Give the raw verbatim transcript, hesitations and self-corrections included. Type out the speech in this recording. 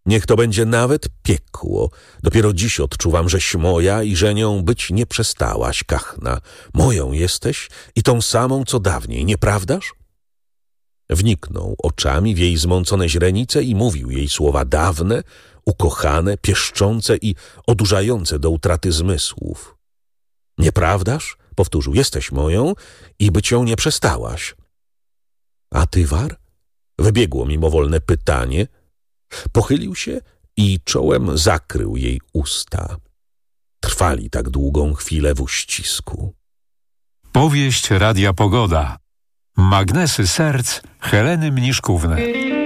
Niech to będzie nawet piekło. Dopiero dziś odczuwam, żeś moja i że nią być nie przestałaś, Kachna. Moją jesteś i tą samą, co dawniej, nieprawdaż? Wniknął oczami w jej zmącone źrenice i mówił jej słowa dawne, ukochane, pieszczące i odurzające do utraty zmysłów. Nieprawdaż? Powtórzył, jesteś moją i być ją nie przestałaś. A Tywar? Wybiegło mimowolne pytanie. Pochylił się i czołem zakrył jej usta. Trwali tak długą chwilę w uścisku. Powieść Radia Pogoda. Magnesy serc Heleny Mniszkówny.